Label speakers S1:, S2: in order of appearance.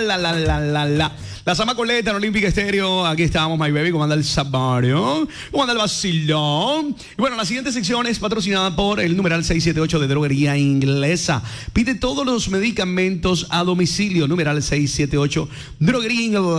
S1: La Zamacoleta en Olímpica Estéreo. Aquí estamos, my baby. ¿Cómo anda el Sabario? ¿Cómo anda el vacilón? Y bueno, la siguiente sección es patrocinada por el numeral 678 de Droguería Inglesa. Pide todos los medicamentos a domicilio. Numeral 678, Droguería Inglesa.